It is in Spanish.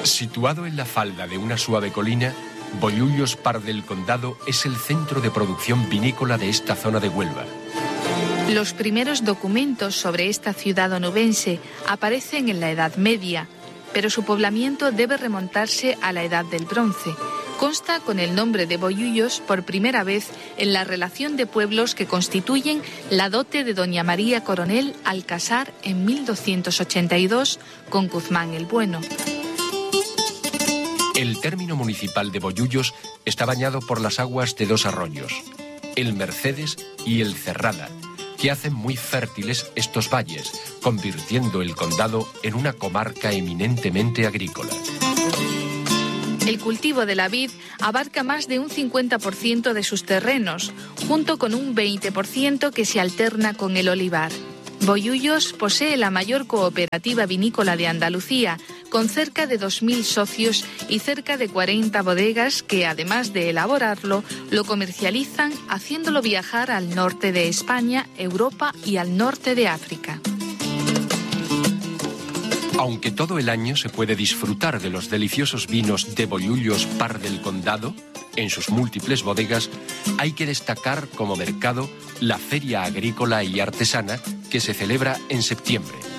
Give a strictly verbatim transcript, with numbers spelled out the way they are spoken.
Situado en la falda de una suave colina, Bollullos Par del Condado es el centro de producción vinícola de esta zona de Huelva. Los primeros documentos sobre esta ciudad onubense aparecen en la Edad Media, pero su poblamiento debe remontarse a la Edad del Bronce. Consta con el nombre de Bollullos por primera vez en la relación de pueblos que constituyen la dote de doña María Coronel al casar en mil doscientos ochenta y dos con Guzmán el Bueno. El término municipal de Bollullos está bañado por las aguas de dos arroyos, el Mercedes y el Cerrada, que hacen muy fértiles estos valles, convirtiendo el condado en una comarca eminentemente agrícola. El cultivo de la vid abarca más de un cincuenta por ciento de sus terrenos, junto con un veinte por ciento que se alterna con el olivar. Bollullos posee la mayor cooperativa vinícola de Andalucía, con cerca de dos mil socios y cerca de cuarenta bodegas que, además de elaborarlo, lo comercializan haciéndolo viajar al norte de España, Europa y al norte de África. Aunque todo el año se puede disfrutar de los deliciosos vinos de Bollullos Par del Condado, en sus múltiples bodegas, hay que destacar como mercado la Feria Agrícola y Artesana que se celebra en septiembre.